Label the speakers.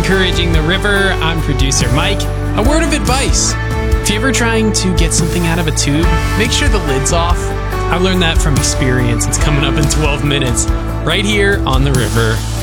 Speaker 1: Encouraging the River. I'm producer Mike. A word of advice. If you're ever trying to get something out of a tube, make sure the lid's off. I learned that from experience. It's coming up in 12 minutes right here on the river.